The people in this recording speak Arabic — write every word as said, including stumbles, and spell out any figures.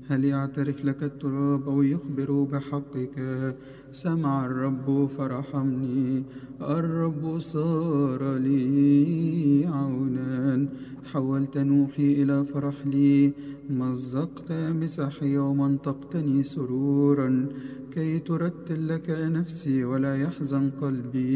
هل يعترف لك التراب أو يخبر بحقك؟ سمع الرب فرحمني، الرب صار لي عونا. حولت نوحي إلى فرح لي، مزقت مسحي ومنطقتني سرورا، كي ترتل لك نفسي ولا يحزن قلبي.